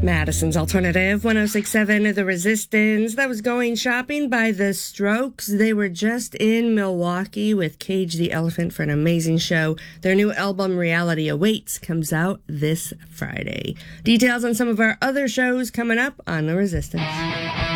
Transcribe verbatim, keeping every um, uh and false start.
Madison's Alternative, one oh six point seven, The Resistance. That was Going Shopping by The Strokes. They were just in Milwaukee with Cage the Elephant for an amazing show. Their new album, Reality Awaits, comes out this Friday. Details on some of our other shows coming up on The Resistance.